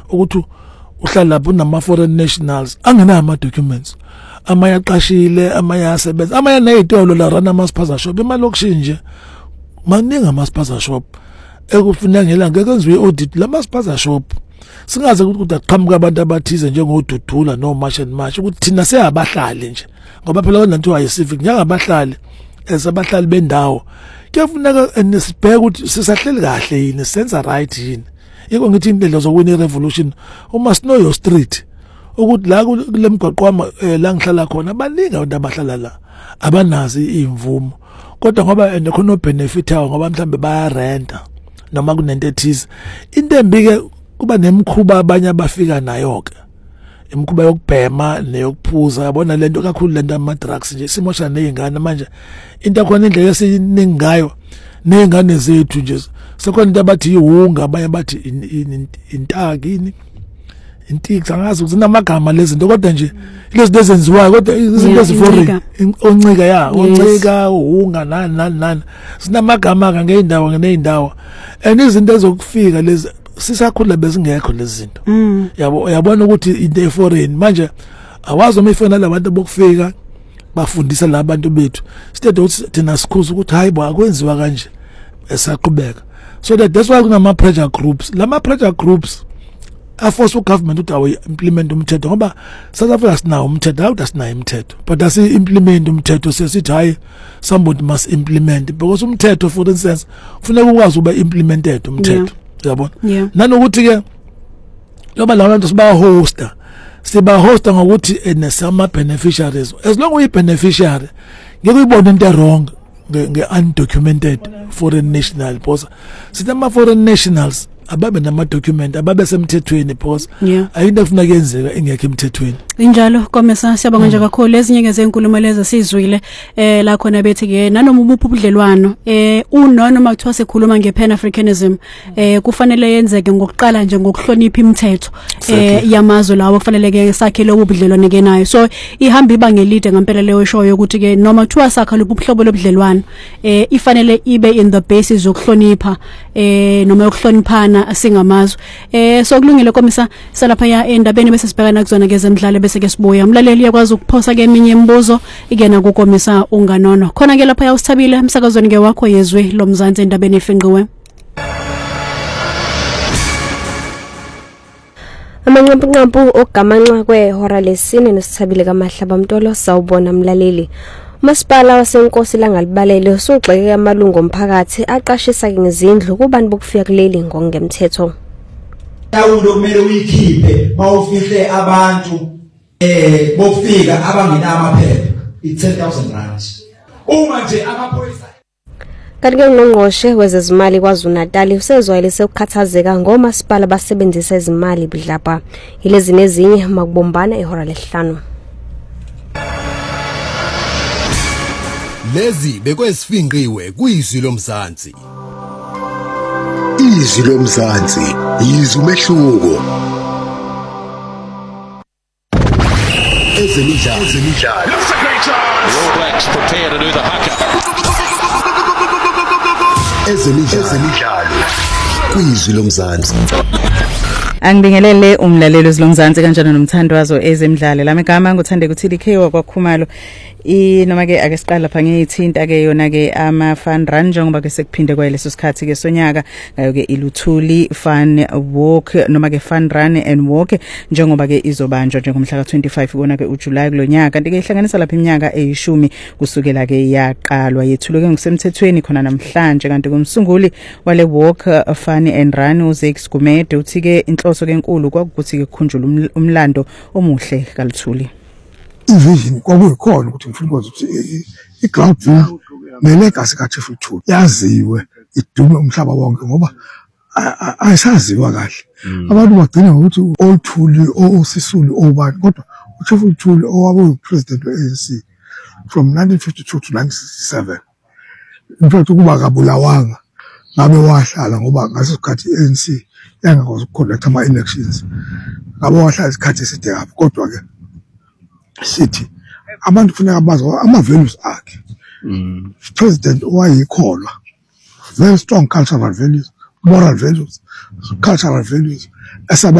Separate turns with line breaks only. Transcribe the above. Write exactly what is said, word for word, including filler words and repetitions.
ukuthi uhlala lapho unama foreign nationals angena ama documents amayaqashile amayasebenza amaya nezitolo la rana ama spaza shop emalokishini nje maningi ama spaza shop ekufuneka ngela ngeke kwenziwe audit lama spaza shop singaze ukuthi aqhamuka abantu abathize njengodudula no march and march ukuthi thina seyabahlali nje ngoba phela kwanantu waye civic njengabahlali esabahlali bendawo kuyafuneka nesibheke ukuthi sisahleli kahle yini senza right yini yiko ngithi indlela zokuwina irevolution uma sino your street ukuthi la kulemgwaqo la ngihlala khona baningi abantu abahlala la abanazi imvumo kodwa ngoba nekhona benefit yawo ngoba mhlambe baya renta noma kunento ethize into embike kuba nemkhuba abanye abafika nayo ke imkhuba yokubhema neyokuphuza yabona lento kakhulu lento ama drugs nje simosha nezingane manje into khona indlela esiningi ngayo nezingane zethu nje sekhona into abathi ihunga abanye bathi intakini intiki angazi uzinamagama lezi zinto kodwa nje lezi lezenziwayo kodwa izinto ezifori oncika ya oncika uhunga nani nani nani sinamagama ka ngeindawo ngezindawo and izinto ezokufika lezi sisakhula bezingekho lezi zinto yabo yabona ukuthi into eforeign manje awazi uma ifuna labantu bokufika bafundisa labantu bethu sithethe ukuthi thina sikhuza ukuthi hayi bo akwenziwa kanje esaqhubeka so that that's why kunama pressure groups lama pressure groups aforce ugovernment ukuthi awu implement umthetho ngoba South Africa sinawo umthetho awuda sinayo umthetho but asi implement umthetho sesithi hayi somebody must implement because umthetho for instance kufanele ukwazi uba implemented umthetho yabona nanokuthi ke loba labantu siba hosta siba hosta ngokuthi nesama beneficiaries as long uyi beneficiary ngeke uyibone into wrong nge undocumented foreign national because sinama foreign nationals ababe nama document ababe semthethweni because ayinto efuna kuyenzeka engekho emthethweni
injalo komesa siyabonga nje kakhulu ezinye zenkulumo lezi sizwile eh la khona bethi ke nanoma ubuphi ubudlelwano eh uno noma kuthiwa sekhuluma ngepan africanism eh kufanele yenzeke ngokuqala nje ngokuhlonipha imithetho eh yamazwe lawo kufanele ke sakhele ubudlelwano ke nayo so ihamba ibanga elide ngempela leyo show yokuthi ke noma kuthiwa sakha lobuhlobo lobudlelwano eh ifanele ibe in the basis yokuhlonipha eh noma yokuhloniphana asingamazwe eh so kulungile komisa salapha ya endabeni bese sibhekana kuzona kezemidlalo bese ke sibuya umlaleli yakwazi ukuphosa ke eminye imibuzo ikena kukomisa unganono khona ke lapha ya usithabile emsakazweni ke wakho yezwe lomzansi endabeni efenqiwe
amanqampu ogamanxa kwehora lesine nesithabile kamahlaba mtolo sawubona mlaleli Masipala wasenkosi langalibalele usugxeke amalungu omphakathi aqashisa ngezindlu kubantu bokufika kuleli ngongemthetho.
Tawulo kumele uyikhiphe mawufihle abantu eh bokufika abangena amaphepha i ten thousand rand. Uma nje amaphoyisa
Kanti ngqongqoshe wezezimali kwaZulu Natal usezwayelise ukukhathazeka ngomasipala basebenzisa izimali bidlapha ilezi nezinye makubombana ehora lesihlanu.
Lezi bekwesifinqiwe kuyizwi lomzansi.
Izwi lomzansi yizwi umehluko. Ezemidlalo ezemidlalo.
All Blacks prepare to do the haka.
Ezemidlalo ezemidlalo kuyizwi lomzansi.
Angibingelele umlaleli wezilomzansi kanjalo nomthandwazo ezemidlalo lamegama ngothande kuthi T K wakwakhumalo I noma ke ake siqala lapha ngiyithinta ke yona ke ama fun run njengoba ke sekuphinde kwaleso sikhathi ke sonyaka ngayo ke iluthuli fun walk noma ke fun run and walk njengoba ke izobanjwa njengomhla ka twenty-five kona ke uJuly kulonyaka kanti ke ihlanganisa lapha iminyaka eyishumi kusukela ke yaqalwa yethulwe ke ngosemthethweni khona namhlanje kanti kumsunguli wale walk uh, fun and run uZex Gumede uthi ke inhloso ke enkulu kwakuthi ke kukhunjula umlando omuhle kaluthuli.
Vision kwakuyikhona ukuthi ngifuna ukuthi iground view nelegacy kaChief Luthuli yaziwe idume umhlaba wonke ngoba ayisaziwa kahle abantu bagcina ukuthi oLuthuli oSisulu obani kodwa uChief Luthuli owabe president we-A N C from nineteen fifty-two to nineteen sixty-seven mfowethu kuba kabulawanga ngabe wahlala ngoba ngaso sikhathi i-A N C yangakwazi ukuconduct ama elections ngabe wahlala isikhathi eside kabi kodwa ke sithi abantu kufanele bazi ama values akhe mm. President owayikholwa very strong cultural values, moral values, cultural values